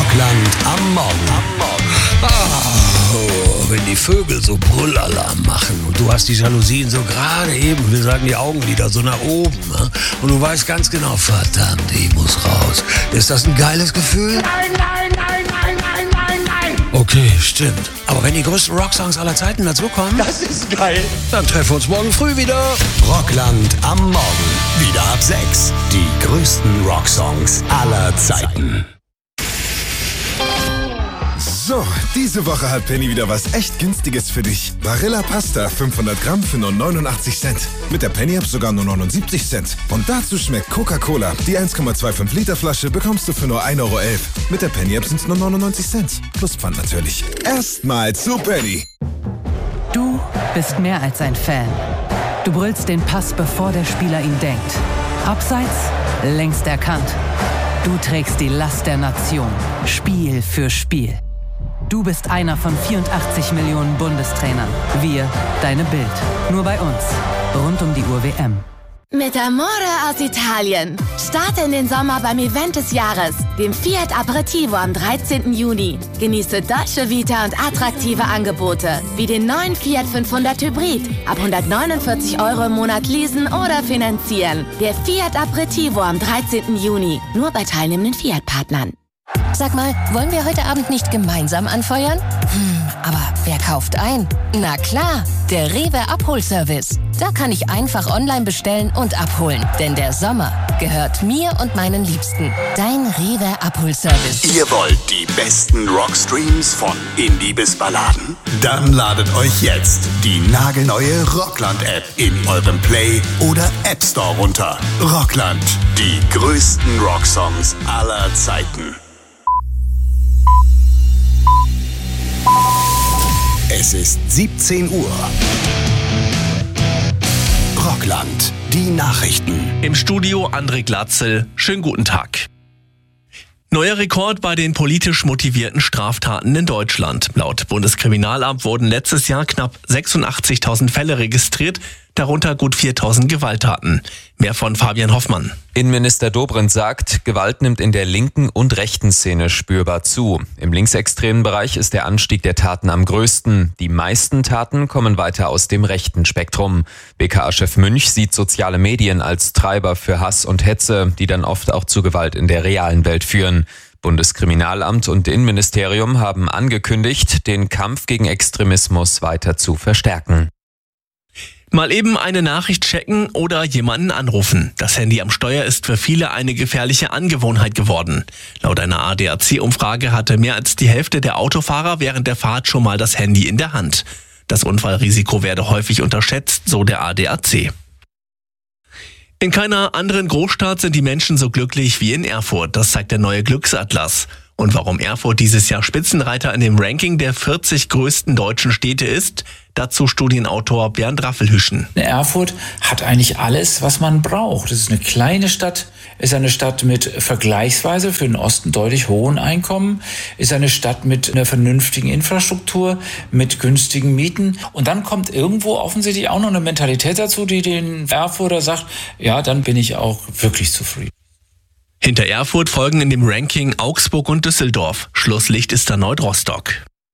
Rockland am Morgen. Wenn die Vögel so Brüllalarm machen und du hast die Jalousien so gerade eben, wir sagen die Augenlider so nach oben, ne? Und du weißt ganz genau, verdammt, ich muss raus. Ist das ein geiles Gefühl? Nein, nein, nein, nein, nein, nein, nein. Okay, stimmt. Aber wenn die größten Rocksongs aller Zeiten dazukommen, Das ist geil. dann treffen wir uns morgen früh wieder. Rockland am Morgen. Wieder ab 6. Die größten Rocksongs aller Zeiten. So, diese Woche hat Penny wieder was echt Günstiges für dich. Barilla Pasta 500 Gramm für nur 89 Cent. Mit der Penny-App sogar nur 79 Cent. Und dazu schmeckt Coca-Cola. Die 1,25 Liter Flasche bekommst du für nur 1,11 Euro. Mit der Penny-App sind es nur 99 Cent. Plus Pfand natürlich. Erstmal zu Penny. Du bist mehr als ein Fan. Du brüllst den Pass, bevor der Spieler ihn denkt. Abseits, längst erkannt. Du trägst die Last der Nation. Spiel für Spiel. Du bist einer von 84 Millionen Bundestrainern. Wir, deine Bild. Nur bei uns. Rund um die Uhr WM. Mit Amore aus Italien. Starte in den Sommer beim Event des Jahres, dem Fiat Aperitivo am 13. Juni. Genieße Dolce Vita und attraktive Angebote, wie den neuen Fiat 500 Hybrid. Ab 149 € im Monat leasen oder finanzieren. Der Fiat Aperitivo am 13. Juni. Nur bei teilnehmenden Fiat-Partnern. Sag mal, wollen wir heute Abend nicht gemeinsam anfeuern? Aber wer kauft ein? Na klar, der Rewe Abholservice. Da kann ich einfach online bestellen und abholen. Denn der Sommer gehört mir und meinen Liebsten. Dein Rewe Abholservice. Ihr wollt die besten Rockstreams von Indie bis Balladen? Dann ladet euch jetzt die nagelneue Rockland-App in eurem Play- oder App Store runter. Rockland, die größten Rocksongs aller Zeiten. Es ist 17 Uhr. Rockland, die Nachrichten. Im Studio André Glatzel. Schönen guten Tag. Neuer Rekord bei den politisch motivierten Straftaten in Deutschland. Laut Bundeskriminalamt wurden letztes Jahr knapp 86.000 Fälle registriert, darunter gut 4.000 Gewalttaten. Mehr von Fabian Hoffmann. Innenminister Dobrindt sagt, Gewalt nimmt in der linken und rechten Szene spürbar zu. Im linksextremen Bereich ist der Anstieg der Taten am größten. Die meisten Taten kommen weiter aus dem rechten Spektrum. BKA-Chef Münch sieht soziale Medien als Treiber für Hass und Hetze, die dann oft auch zu Gewalt in der realen Welt führen. Bundeskriminalamt und Innenministerium haben angekündigt, den Kampf gegen Extremismus weiter zu verstärken. Mal eben eine Nachricht checken oder jemanden anrufen. Das Handy am Steuer ist für viele eine gefährliche Angewohnheit geworden. Laut einer ADAC-Umfrage hatte mehr als die Hälfte der Autofahrer während der Fahrt schon mal das Handy in der Hand. Das Unfallrisiko werde häufig unterschätzt, so der ADAC. In keiner anderen Großstadt sind die Menschen so glücklich wie in Erfurt. Das zeigt der neue Glücksatlas. Und warum Erfurt dieses Jahr Spitzenreiter in dem Ranking der 40 größten deutschen Städte ist, dazu Studienautor Bernd Raffelhüschen. Erfurt hat eigentlich alles, was man braucht. Es ist eine kleine Stadt, ist eine Stadt mit vergleichsweise für den Osten deutlich hohen Einkommen, ist eine Stadt mit einer vernünftigen Infrastruktur, mit günstigen Mieten. Und dann kommt irgendwo offensichtlich auch noch eine Mentalität dazu, die den Erfurter sagt, ja, dann bin ich auch wirklich zufrieden. Hinter Erfurt folgen in dem Ranking Augsburg und Düsseldorf. Schlusslicht ist erneut Rostock.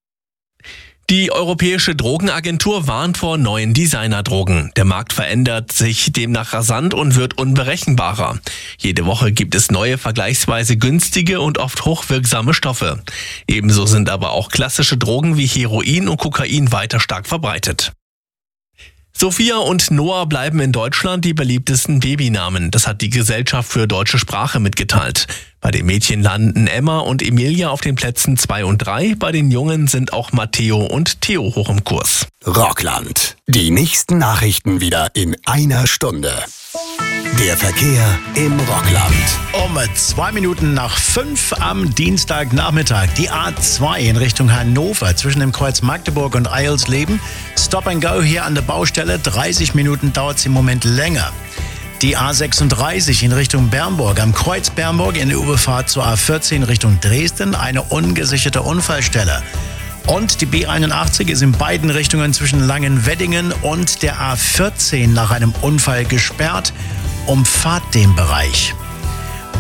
Die Europäische Drogenagentur warnt vor neuen Designerdrogen. Der Markt verändert sich demnach rasant und wird unberechenbarer. Jede Woche gibt es neue, vergleichsweise günstige und oft hochwirksame Stoffe. Ebenso sind aber auch klassische Drogen wie Heroin und Kokain weiter stark verbreitet. Sophia und Noah bleiben in Deutschland die beliebtesten Babynamen. Das hat die Gesellschaft für deutsche Sprache mitgeteilt. Bei den Mädchen landen Emma und Emilia auf den Plätzen 2 und 3. Bei den Jungen sind auch Matteo und Theo hoch im Kurs. Rockland, die nächsten Nachrichten wieder in einer Stunde. Der Verkehr im Rockland. Um 2 Minuten nach 5 am Dienstagnachmittag die A2 in Richtung Hannover zwischen dem Kreuz Magdeburg und Eilsleben. Stop and go hier an der Baustelle. 30 Minuten dauert es im Moment länger. Die A36 in Richtung Bernburg am Kreuz Bernburg in der Überfahrt zur A14 Richtung Dresden. Eine ungesicherte Unfallstelle. Und die B81 ist in beiden Richtungen zwischen Langenweddingen und der A14 nach einem Unfall gesperrt. Umfahrt den Bereich.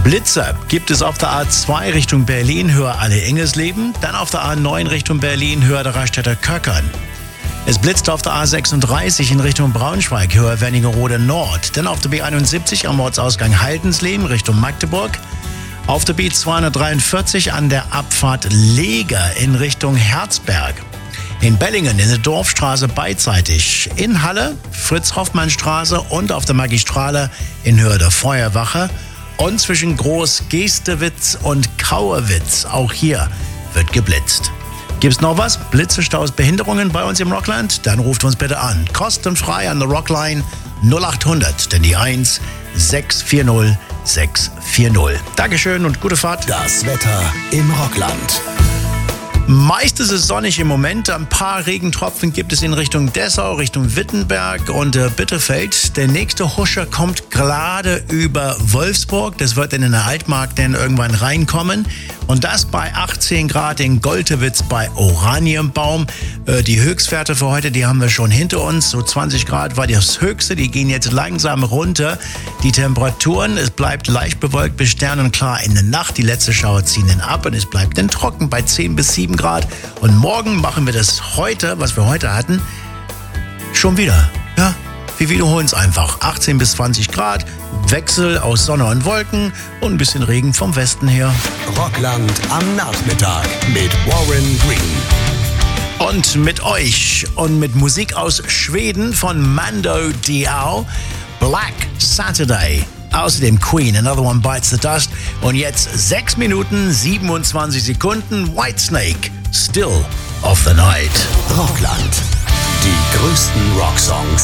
Blitzer gibt es auf der A2 Richtung Berlin, höher Alle-Ingesleben. Dann auf der A9 Richtung Berlin, höher der Raststätter Köckern. Es blitzt auf der A36 in Richtung Braunschweig, höher Wernigerode Nord. Dann auf der B71 am Ortsausgang Haldensleben Richtung Magdeburg. Auf der B243 an der Abfahrt Leger in Richtung Herzberg. In Bellingen in der Dorfstraße beidseitig. In Halle, Fritz-Hoffmann-Straße und auf der Magistrale in Höhe der Feuerwache. Und zwischen Groß-Geestewitz und Kauerwitz, auch hier wird geblitzt. Gibt's noch was? Blitze, Staus, Behinderungen bei uns im Rockland? Dann ruft uns bitte an. Kostenfrei an der Rockline 0800, denn die 1 640 640. Dankeschön und gute Fahrt. Das Wetter im Rockland. Meist ist es sonnig im Moment. Ein paar Regentropfen gibt es in Richtung Dessau, Richtung Wittenberg und Bitterfeld. Der nächste Huscher kommt gerade über Wolfsburg. Das wird in den Altmark dann irgendwann reinkommen. Und das bei 18 Grad in Goltewitz bei Oranienbaum. Die Höchstwerte für heute, die haben wir schon hinter uns. So 20 Grad war das Höchste. Die gehen jetzt langsam runter. Die Temperaturen, es bleibt leicht bewölkt bis sternenklar in der Nacht. Die letzte Schauer ziehen dann ab und es bleibt dann trocken bei 10 bis 7 Grad. Und morgen machen wir das heute, was wir heute hatten, schon wieder. Ja, wir wiederholen es einfach. 18 bis 20 Grad, Wechsel aus Sonne und Wolken und ein bisschen Regen vom Westen her. Rockland am Nachmittag mit Warren Green. Und mit euch und mit Musik aus Schweden von Mando Diao, Black Saturday. Außerdem Queen, Another One Bites the Dust. Und jetzt 6 Minuten, 27 Sekunden, Whitesnake, Still of the Night. Rockland. Die größten Rocksongs.